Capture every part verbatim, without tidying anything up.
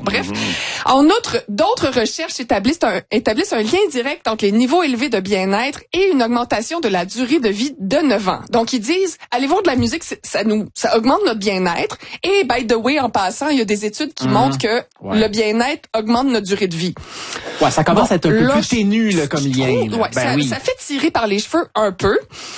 bref. Mm-hmm. En outre, d'autres recherches établissent un, établissent un lien direct entre les niveaux élevés de bien-être et une augmentation de la durée de vie de neuf ans. Donc, ils disent, allez voir de la musique, ça nous, ça augmente notre bien-être. Et, by the way, en passant, il y a des études qui mm-hmm. montrent que ouais. le bien-être augmente notre durée de vie. Ouais, ça commence bon, à être un peu là, plus ténu, là, comme lien. Trouve, ouais, ben ça, oui. ça fait tirer par les cheveux un peu.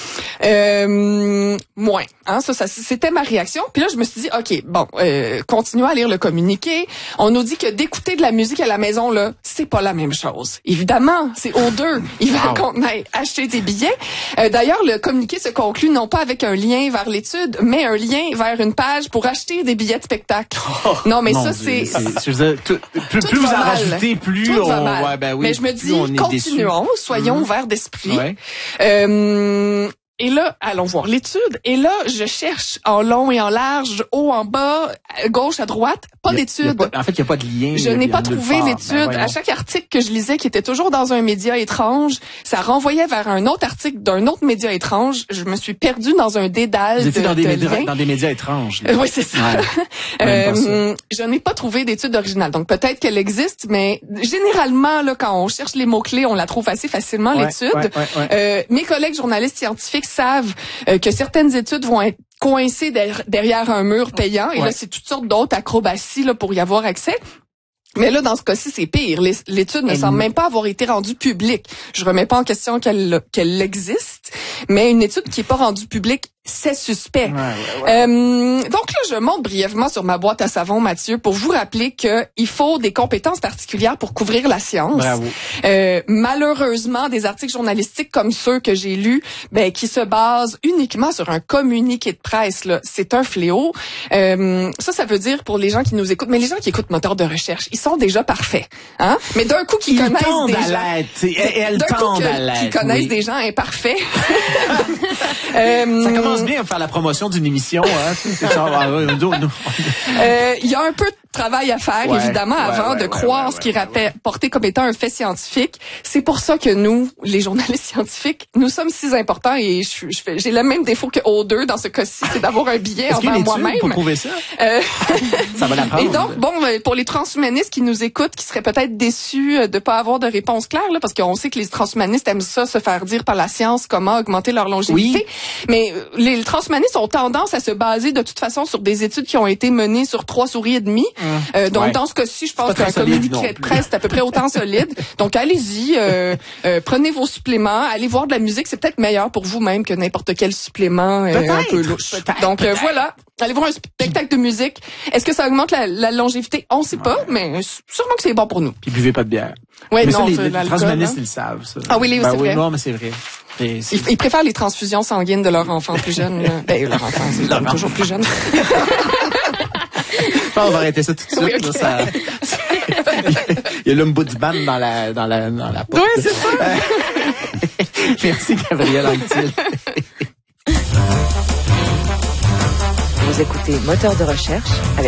Euh, moins. Hein, ça, ça, c'était ma réaction. Puis là, je me suis dit, OK, bon, euh, continuons à lire le communiqué. On nous dit que d'écouter de la musique à la maison, là, c'est pas la même chose. Évidemment, c'est aux deux. Ils veulent wow. qu'on aille acheter des billets. Euh, d'ailleurs, le communiqué se conclut non pas avec un lien vers l'étude, mais un lien vers une page pour acheter des billets de spectacle. Oh, non, mais ça, Dieu, c'est... Je veux dire, tout, plus, plus vous en mal. rajoutez, plus tout on... va mal. Ouais, ben oui, mais je me dis, continuons, soyons mmh. ouverts d'esprit. Ouais. Euh... Et là, allons voir l'étude. Et là, je cherche en long et en large, haut, en bas, à gauche, à droite, pas il y a, d'étude. Il y a pas, en fait, il n'y a pas de lien. Je n'ai pas trouvé l'étude. Ben, à chaque article que je lisais, qui était toujours dans un média étrange, ça renvoyait vers un autre article d'un autre média étrange. Je me suis perdue dans un dédale Vous étiez de, dans, des de médias, liens. dans des médias étranges. Euh, oui, c'est ça. Ouais. euh, ça. Je n'ai pas trouvé d'étude originale. Donc, peut-être qu'elle existe, mais généralement, là, quand on cherche les mots-clés, on la trouve assez facilement, ouais, l'étude. Ouais, ouais, ouais. Euh, mes collègues journalistes scientifiques savent euh, que certaines études vont être coincées derrière un mur payant. Et ouais. là, c'est toutes sortes d'autres acrobaties là, pour y avoir accès. Mais là, dans ce cas-ci, c'est pire. L'étude ne Elle... semble même pas avoir été rendue publique. Je remets pas en question qu'elle qu'elle existe, mais une étude qui est pas rendue publique, c'est suspect. Ouais, ouais, ouais. Euh, donc là, je monte brièvement sur ma boîte à savon, Mathieu, pour vous rappeler que il faut des compétences particulières pour couvrir la science. Bravo. Euh, malheureusement, des articles journalistiques comme ceux que j'ai lus, ben qui se basent uniquement sur un communiqué de presse, là, c'est un fléau. Euh, ça, ça veut dire pour les gens qui nous écoutent, mais les gens qui écoutent Moteur de recherche, ils sont déjà parfaits, hein. Mais d'un coup, qui connaissent des gens, elles d'un coup, que, qui connaissent oui. des gens imparfaits. euh, ça commence bien à faire la promotion d'une émission, hein. C'est ça. Euh, il y a un peu de travail à faire, ouais, évidemment, ouais, avant ouais, de ouais, croire ouais, ce qui est ouais, rapporté ouais. comme étant un fait scientifique. C'est pour ça que nous, les journalistes scientifiques, nous sommes si importants et je, je fais, j'ai le même défaut que O deux dans ce cas-ci, c'est d'avoir un billet Est-ce envers moi-même. Pour prouver ça? Euh, ça va l'apprendre. Et donc, bon, pour les transhumanistes qui nous écoutent, qui seraient peut-être déçus de pas avoir de réponse claire, là, parce qu'on sait que les transhumanistes aiment ça, se faire dire par la science comment augmenter leur longévité. Oui. Mais les, les transhumanistes ont tendance à se baser de toute façon sur des études qui ont été menées sur trois souris et demie. Mmh. Euh, donc, ouais. dans ce cas-ci, je pense qu'un communiqué de presse est à peu près autant solide. Donc, allez-y, euh, euh, prenez vos suppléments, allez voir de la musique, c'est peut-être meilleur pour vous-même que n'importe quel supplément euh, un peu louche. Peut-être, donc, peut-être. Euh, voilà. Allez voir un spectacle de musique. Est-ce que ça augmente la, la longévité? On ne sait ouais. pas, mais sûrement que c'est bon pour nous. Puis buvez pas de bière. Ouais, mais non, ça, les, les transhumanistes, hein? ils le savent, ça. Ah oui, les, ben, c'est oui, vrai. Non, mais c'est vrai. Et c'est... Ils, ils préfèrent les transfusions sanguines de leurs enfants plus jeunes. Ben, leurs enfants, c'est leur toujours plus jeunes. On va arrêter ça tout de suite. Oui, okay. Là, ça... Il y a l'ombudsman dans la, dans la, dans la porte. Oui, c'est ça. Merci, Gabrielle Anctil. Vous écoutez Moteur de recherche avec